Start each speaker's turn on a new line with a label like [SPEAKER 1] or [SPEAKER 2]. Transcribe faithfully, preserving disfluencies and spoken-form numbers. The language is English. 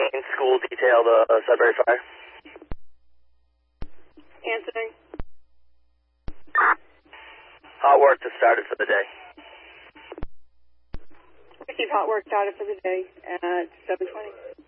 [SPEAKER 1] main school detail the uh, Sudbury Fire.
[SPEAKER 2] Answering.
[SPEAKER 1] Hot work just started for the day.
[SPEAKER 2] Receive hot work started for the day at seven twenty.